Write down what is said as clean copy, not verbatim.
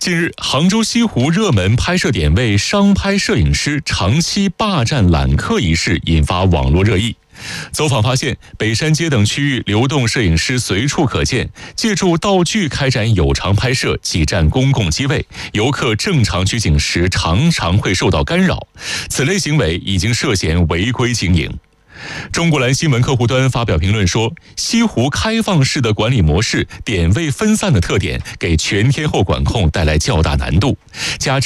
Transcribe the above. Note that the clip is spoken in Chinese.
近日，杭州西湖热门拍摄点位商拍摄影师长期霸占揽客一事引发网络热议。走访发现，北山街等区域流动摄影师随处可见，借助道具开展有偿拍摄，挤占公共机位，游客正常取景时常常会受到干扰。此类行为已经涉嫌违规经营。中国蓝新闻客户端发表评论说，西湖开放式的管理模式、点位分散的特点，给全天候管控带来较大难度，加之